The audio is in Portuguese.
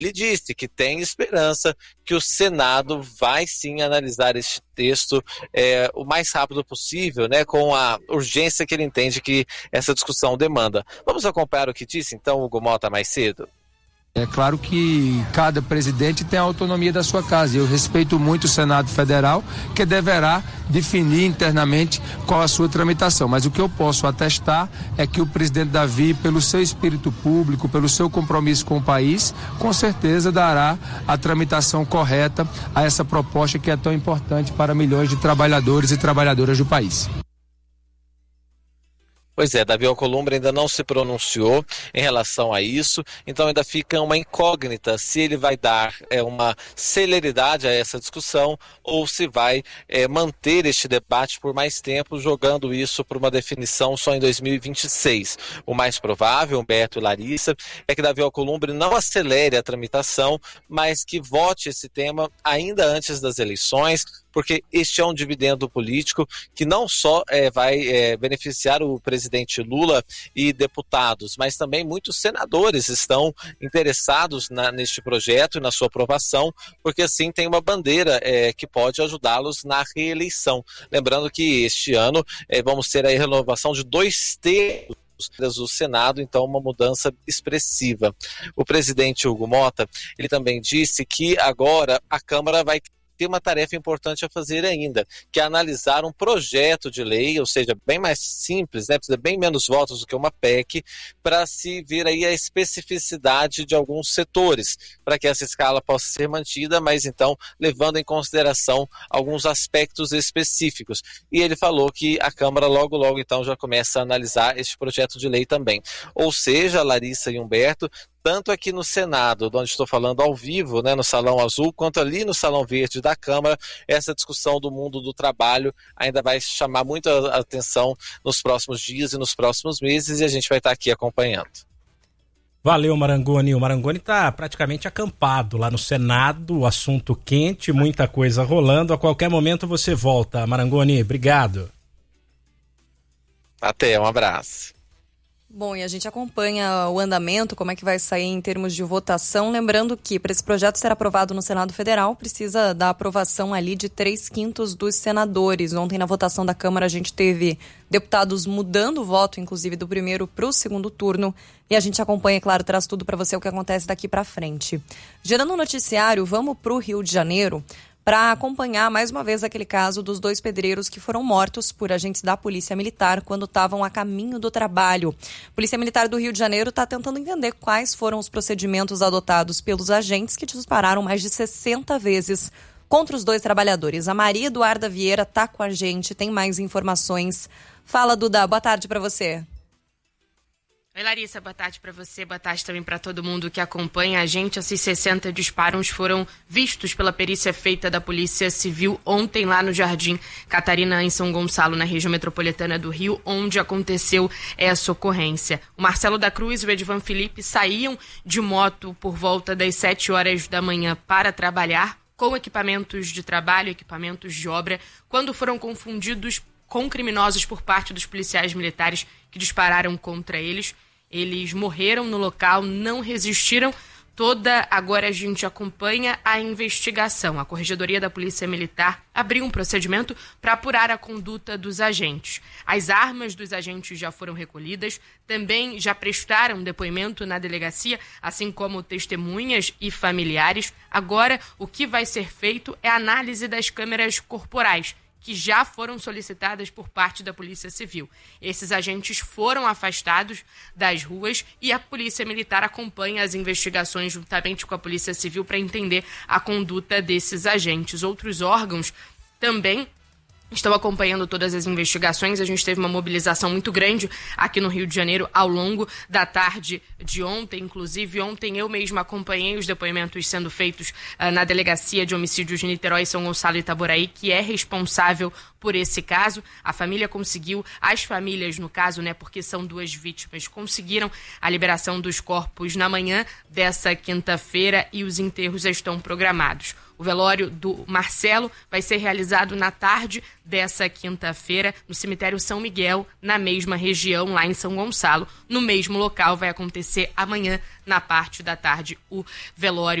Ele disse que tem esperança que o Senado vai sim analisar este texto o mais rápido possível, né, com a urgência que ele entende que essa discussão demanda. Vamos acompanhar o que disse então Hugo Mota mais cedo? É claro que cada presidente tem a autonomia da sua casa. Eu respeito muito o Senado Federal, que deverá definir internamente qual a sua tramitação. Mas o que eu posso atestar é que o presidente Davi, pelo seu espírito público, pelo seu compromisso com o país, com certeza dará a tramitação correta a essa proposta que é tão importante para milhões de trabalhadores e trabalhadoras do país. Pois é, Davi Alcolumbre ainda não se pronunciou em relação a isso, então ainda fica uma incógnita se ele vai dar uma celeridade a essa discussão ou se vai manter este debate por mais tempo, jogando isso para uma definição só em 2026. O mais provável, Humberto e Larissa, é que Davi Alcolumbre não acelere a tramitação, mas que vote esse tema ainda antes das eleições, porque este é um dividendo político que não só vai beneficiar o presidente Lula e deputados, mas também muitos senadores estão interessados neste projeto e na sua aprovação, porque assim tem uma bandeira que pode ajudá-los na reeleição. Lembrando que este ano vamos ter a renovação de 2/3 do Senado, então uma mudança expressiva. O presidente Hugo Mota, ele também disse que agora a Câmara vai ter uma tarefa importante a fazer ainda, que é analisar um projeto de lei, ou seja, bem mais simples, né, precisa bem menos votos do que uma PEC, para se ver aí a especificidade de alguns setores, para que essa escala possa ser mantida, mas então levando em consideração alguns aspectos específicos. E ele falou que a Câmara logo então já começa a analisar este projeto de lei também. Ou seja, Larissa e Humberto, tanto aqui no Senado, onde estou falando ao vivo, né, no Salão Azul, quanto ali no Salão Verde da Câmara, essa discussão do mundo do trabalho ainda vai chamar muita atenção nos próximos dias e nos próximos meses, e a gente vai estar aqui acompanhando. Valeu, Marangoni. O Marangoni está praticamente acampado lá no Senado, assunto quente, muita coisa rolando. A qualquer momento você volta, Marangoni. Obrigado. Até, um abraço. Bom, e a gente acompanha o andamento, como é que vai sair em termos de votação. Lembrando que para esse projeto ser aprovado no Senado Federal, precisa da aprovação ali de 3/5 dos senadores. Ontem, na votação da Câmara, a gente teve deputados mudando o voto, inclusive do primeiro para o segundo turno. E a gente acompanha, claro, traz tudo para você o que acontece daqui para frente. Gerando um noticiário, vamos para o Rio de Janeiro para acompanhar mais uma vez aquele caso dos 2 pedreiros que foram mortos por agentes da Polícia Militar quando estavam a caminho do trabalho. A Polícia Militar do Rio de Janeiro está tentando entender quais foram os procedimentos adotados pelos agentes que dispararam mais de 60 vezes contra os 2 trabalhadores. A Maria Eduarda Vieira está com a gente, tem mais informações. Fala, Duda, boa tarde para você. Oi, Larissa, boa tarde para você, boa tarde também para todo mundo que acompanha a gente. Esses 60 disparos foram vistos pela perícia feita da Polícia Civil ontem lá no Jardim Catarina, em São Gonçalo, na região metropolitana do Rio, onde aconteceu essa ocorrência. O Marcelo da Cruz e o Edvan Felipe saíam de moto por volta das 7 horas da manhã para trabalhar com equipamentos de trabalho, equipamentos de obra, quando foram confundidos com criminosos por parte dos policiais militares que dispararam contra eles. Eles morreram no local, não resistiram. Agora a gente acompanha a investigação. A Corregedoria da Polícia Militar abriu um procedimento para apurar a conduta dos agentes. As armas dos agentes já foram recolhidas, também já prestaram depoimento na delegacia, assim como testemunhas e familiares. Agora, o que vai ser feito é a análise das câmeras corporais, que já foram solicitadas por parte da Polícia Civil. Esses agentes foram afastados das ruas e a Polícia Militar acompanha as investigações juntamente com a Polícia Civil para entender a conduta desses agentes. Outros órgãos também estão acompanhando todas as investigações. A gente teve uma mobilização muito grande aqui no Rio de Janeiro ao longo da tarde de ontem. Inclusive, ontem eu mesma acompanhei os depoimentos sendo feitos na Delegacia de Homicídios de Niterói, São Gonçalo e Itaboraí, que é responsável por esse caso. A família conseguiu, as famílias no caso, né, porque são 2 vítimas, conseguiram a liberação dos corpos na manhã dessa quinta-feira e os enterros estão programados. O velório do Marcelo vai ser realizado na tarde dessa quinta-feira no cemitério São Miguel, na mesma região, lá em São Gonçalo. No mesmo local vai acontecer amanhã, na parte da tarde, o velório